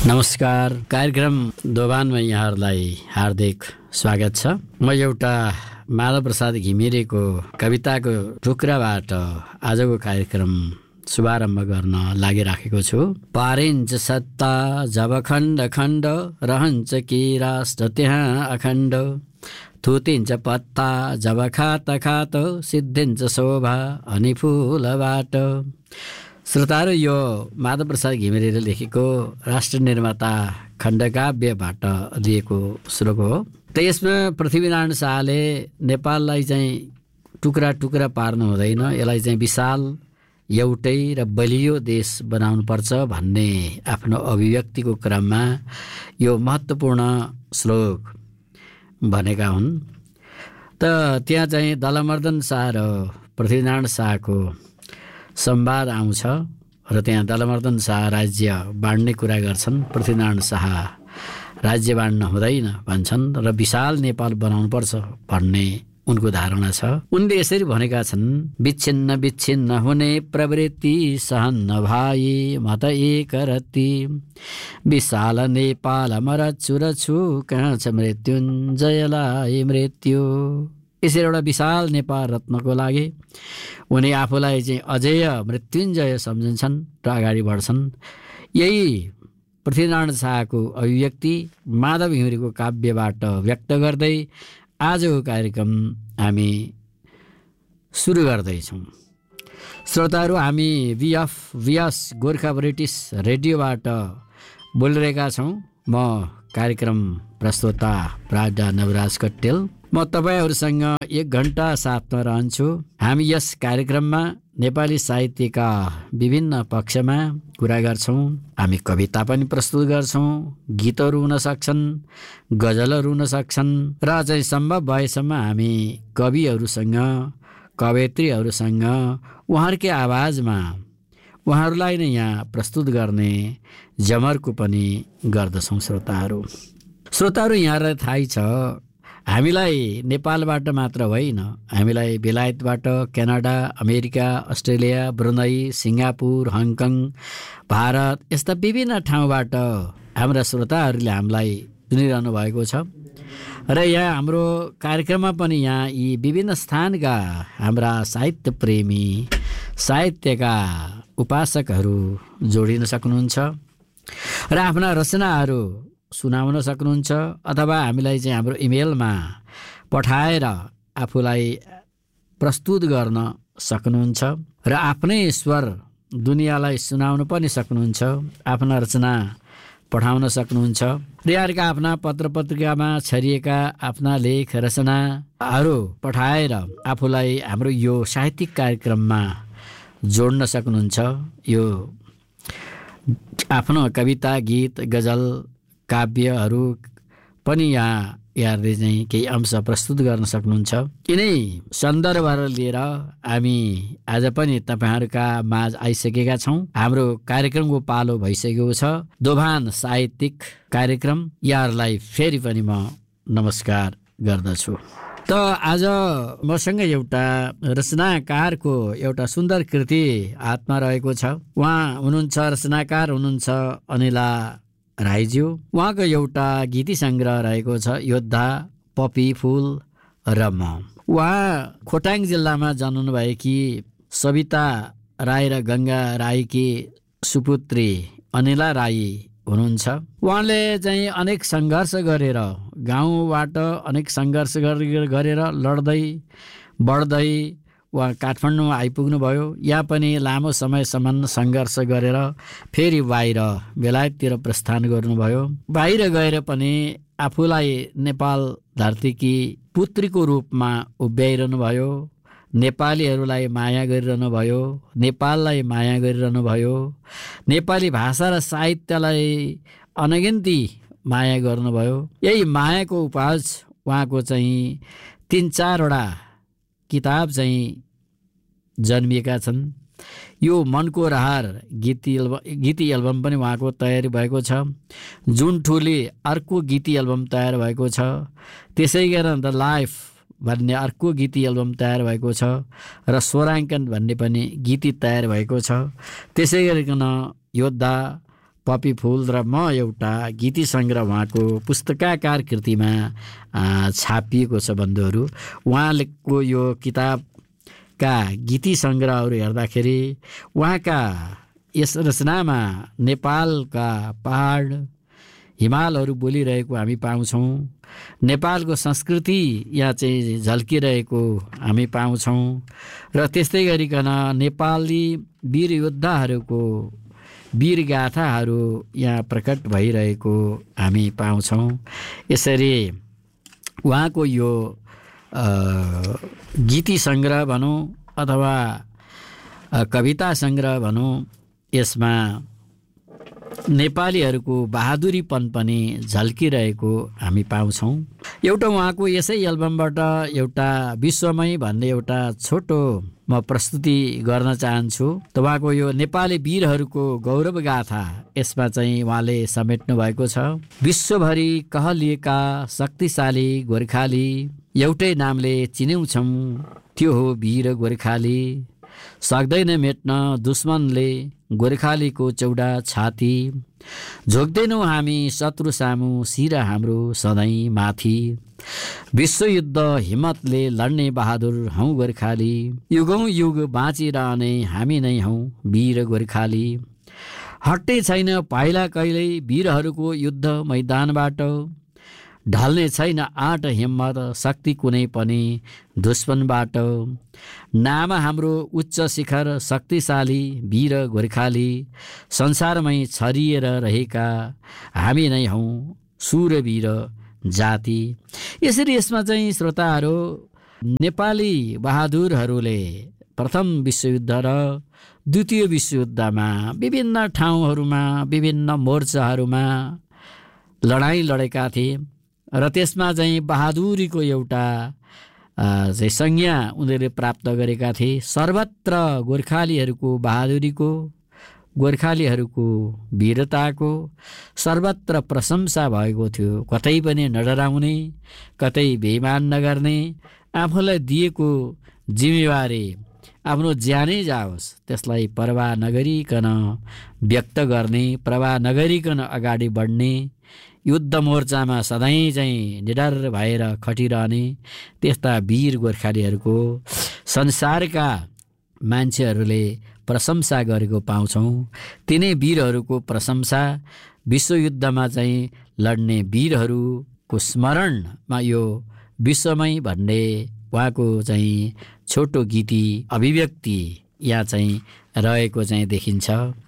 नमस्कार। कार्यक्रम दोभानमा यहाँहरूलाई हार्दिक स्वागत छ। म एउटा माधव प्रसाद घिमिरेको कविताको टुक्राबाट आजको कार्यक्रम शुभारम्भ गर्न लागिराखेको छु। पारिन्छ सत्ता जब खण्ड खण्ड, रहन्छ कि राष्ट्र त्यहाँ अखण्ड। थुतिन्छ पत्ता जब खात खात, सिद्धिन्छ शोभा अनि फुलबाट। श्रोताहरू, यो माधव प्रसाद घिमिरेले लेखेको राष्ट्र निर्माता खण्डकाव्यबाट लिएको श्लोक हो। त यसमा पृथ्वीनारायण शाहले नेपाललाई चाहिँ टुक्रा टुक्रा पार्नु हुँदैन, यसलाई चाहिँ विशाल एउटै र बलियो देश बनाउनुपर्छ भन्ने आफ्नो अभिव्यक्तिको क्रममा यो महत्त्वपूर्ण श्लोक भनेका हुन्। त त्यहाँ चाहिँ दलमर्दन शाह र पृथ्वीनारायण शाहको संवाद आउँछ र त्यहाँ दलमर्दन शाह राज्य बाँड्ने कुरा गर्छन्, पृथ्वीनारायण शाह राज्य बाँड्न हुँदैन भन्छन् र विशाल नेपाल बनाउनुपर्छ भन्ने उनको धारणा छ। उनले यसरी भनेका छन्, विच्छिन्न विच्छिन्न हुने प्रवृत्ति सहन्न भाइ म त एक रत्ती। विशाल नेपाल मरछु रछु, कहाँ छ मृत्युञ्जयलाई मृत्यु। यसरी एउटा विशाल नेपाल रत्नको लागि उनी आफूलाई चाहिँ अजेय मृत्युञ्जय सम्झन्छन् र अगाडि बढ्छन्। यही पृथ्वीनारायण शाहको अभिव्यक्ति माधव घिमिरेको काव्यबाट व्यक्त गर्दै आजको कार्यक्रम हामी सुरु गर्दैछौँ। श्रोताहरू, हामी VFVS गोर्खा ब्रिटिस रेडियोबाट बोलिरहेका छौँ। म कार्यक्रम प्रस्तोता प्राज्ञ नवराज कट्टेल। म तपाईँहरूसँग 1 घण्टा साथमा रहन्छु। हामी यस कार्यक्रममा नेपाली साहित्यका विभिन्न पक्षमा कुरा गर्छौँ। हामी कविता पनि प्रस्तुत गर्छौँ, गीतहरू हुन सक्छन्, गजलहरू हुन सक्छन् र चाहिँ सम्भव भएसम्म हामी कविहरूसँग, कवयित्रीहरूसँग उहाँहरूकै आवाजमा उहाँहरूलाई नै यहाँ प्रस्तुत गर्ने जमर्को पनि गर्दछौँ। श्रोताहरू, यहाँलाई थाहै छ, हामीलाई नेपालबाट मात्र होइन, हामीलाई बेलायतबाट, Canada, America, Australia, Brunei, Singapore, Hong Kong, Bharat यस्ता विभिन्न ठाउँबाट हाम्रा श्रोताहरूले हामीलाई सुनिरहनु भएको छ। र यहाँ हाम्रो कार्यक्रममा पनि यहाँ यी विभिन्न स्थानका हाम्रा साहित्य प्रेमी, साहित्यका उपासकहरू जोडिन सक्नुहुन्छ र आफ्ना रचनाहरू सुनाउन सक्नुहुन्छ, अथवा हामीलाई चाहिँ हाम्रो इमेलमा पठाएर आफूलाई प्रस्तुत गर्न सक्नुहुन्छ र आफ्नै स्वर दुनियाँलाई सुनाउन पनि सक्नुहुन्छ। आफ्ना रचना पठाउन सक्नुहुन्छ र यहाँका आफ्ना पत्र पत्रिकामा छरिएका आफ्ना लेख रचनाहरू पठाएर आफूलाई हाम्रो यो साहित्यिक कार्यक्रममा जोड्न सक्नुहुन्छ। यो आफ्नो कविता, गीत, गजल, काव्यहरू पनि यहाँहरूले चाहिँ केही अंश प्रस्तुत गर्न सक्नुहुन्छ। यिनै सन्दर्भहरू लिएर हामी आज पनि तपाईँहरूका माझ आइसकेका छौँ। हाम्रो कार्यक्रमको पालो भइसकेको छ, दोभान साहित्यिक कार्यक्रम। यहाँहरूलाई फेरि पनि म नमस्कार गर्दछु। त आज मसँग एउटा रचनाकारको एउटा सुन्दर कृति हातमा रहेको छ। उहाँ हुनुहुन्छ, रचनाकार हुनुहुन्छ अनिला राईज्यू। उहाँको एउटा गीती सङ्ग्रह रहेको छ, योद्धा, पपी फुल र म। उहाँ खोटाङ जिल्लामा जन्मनु भएकी सविता राई र गङ्गा राईकी सुपुत्री अनिला राई हुनुहुन्छ। उहाँले चाहिँ अनेक सङ्घर्ष गरेर, गाउँबाट अनेक सङ्घर्ष गरेर लड्दै बढ्दै उहाँ काठमाडौँमा आइपुग्नु भयो। यहाँ पनि लामो समयसम्म सङ्घर्ष गरेर फेरि बाहिर बेलायततिर प्रस्थान गर्नुभयो। बाहिर गएर पनि आफूलाई नेपाल धरतीकी पुत्रीको रूपमा उभ्याइरहनु भयो। नेपालीहरूलाई माया गरिरहनु भयो, नेपाललाई माया गरिरहनु भयो, नेपाली भाषा र साहित्यलाई अनगिन्ती माया गर्नुभयो। यही मायाको उपहास उहाँको चाहिँ 3-4वटा किताब चाहिँ जन्मिएका छन्। यो मनको रहार गीती एल्बम पनि उहाँको तयारी भएको छ। जुन ठुली अर्को गीती एल्बम तयार भएको छ। त्यसै गरी द लाइफ भन्ने अर्को गीती एल्बम तयार भएको छ र स्वराङ्कन भन्ने पनि गीती तयार भएको छ। त्यसै गरिकन योद्धा, पपी फुल र म एउटा गीति सङ्ग्रह उहाँको पुस्तकाकार कृतिमा छापिएको छ बन्धुहरू। उहाँको यो किताबका गीति सङ्ग्रहहरू हेर्दाखेरि उहाँका यस रचनामा नेपालका पहाड हिमालहरू बोलिरहेको हामी पाउँछौँ। नेपालको संस्कृति यहाँ चाहिँ झल्किरहेको हामी पाउँछौँ र त्यस्तै गरिकन नेपाली वीर योद्धाहरूको वीर गाथाहरू यहाँ प्रकट भइरहेको हामी पाउँछौँ। यसरी उहाँको यो गीति सङ्ग्रह भनौँ अथवा कविता सङ्ग्रह भनौँ, यसमा नेपालीहरूको बहादुरीपन पनि झल्किरहेको हामी पाउँछौँ। एउटा उहाँको यसै एल्बमबाट एउटा विश्वमय भन्ने एउटा छोटो म प्रस्तुति गर्न चाहन्छु। त उहाँको यो नेपाली वीरहरूको गौरव गाथा यसमा चाहिँ उहाँले समेट्नु भएको छ। विश्वभरि कहलिएका शक्तिशाली गोर्खाली, एउटै नामले चिन्यौछौँ त्यो हो वीर गोर्खाली। सक्दैन मेट्न दुश्मनले गोर्खालीको चौडा छाती, झोक्दैनौँ हामी शत्रु सामु शिर हाम्रो सधैँ माथि। विश्वयुद्ध हिम्मतले लड्ने बहादुर हौँ गोर्खाली, युगौँ युग बाँचिरहने हामी नै हौँ वीर गोर्खाली। हट्ने छैन पाइला कहिल्यै वीरहरूको युद्ध मैदानबाट, ढल्ने छैन आँट हिम्मत शक्ति कुनै पनि दुश्मनबाट। नाम हाम्रो उच्च शिखर शक्तिशाली वीर गोर्खाली, संसारमै छरिएर रहेका हामी नै हौँ सुरवीर जाति। यसरी यसमा चाहिँ श्रोताहरू नेपाली बहादुरहरूले प्रथम विश्वयुद्ध र द्वितीय विश्वयुद्धमा विभिन्न ठाउँहरूमा विभिन्न मोर्चाहरूमा लडाईँ लडेका थिए र त्यसमा चाहिँ बहादुरीको एउटा चाहिँ संज्ञा उनीहरूले प्राप्त गरेका थिए। सर्वत्र गोर्खालीहरूको बहादुरीको, गोर्खालीहरूको वीरताको सर्वत्र प्रशंसा भएको थियो। कतै पनि नडराउने, कतै बेइमान नगर्ने, आफूलाई दिएको जिम्मेवारी आफ्नो ज्यानै जाओस् त्यसलाई परवाह नगरिकन व्यक्त गर्ने, परवाह नगरिकन अगाडि बढ्ने, युद्ध मोर्चामा सधैँ चाहिँ निडर भएर खटिरहने त्यस्ता वीर गोर्खालीहरूको संसारका मान्छेहरूले प्रशंसा गरेको पाउँछौँ। तिनै वीरहरूको प्रशंसा विश्वयुद्धमा चाहिँ लड्ने वीरहरूको स्मरणमा यो विश्वमय भन्ने उहाँको चाहिँ छोटो गीति अभिव्यक्ति यहाँ चाहिँ रहेको चाहिँ देखिन्छ।